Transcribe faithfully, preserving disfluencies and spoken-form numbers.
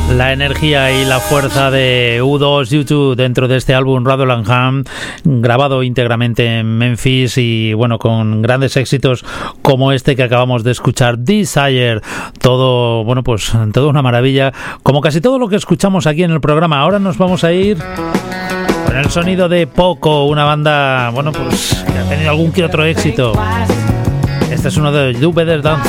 La energía y la fuerza de U dos U dos dentro de este álbum Rattle and Hum, grabado íntegramente en Memphis y bueno, con grandes éxitos como este que acabamos de escuchar, Desire. Todo, bueno, pues todo una maravilla, como casi todo lo que escuchamos aquí en el programa. Ahora nos vamos a ir con el sonido de Poco, una banda, bueno, pues que ha tenido algún que otro éxito. Este es uno de You Better Dance.